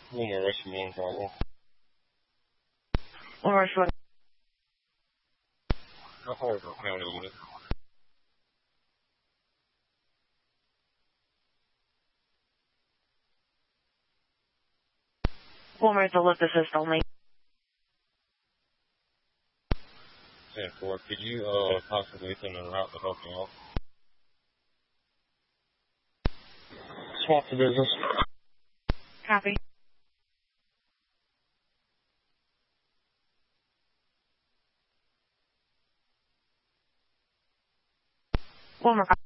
Wilmer Russian being trouble. Wilmer Russian. How far is it county unit? Wilmer to lift assist only. 10-4, could you possibly send a route to help me out? Swap the business. Copy. Wilmer.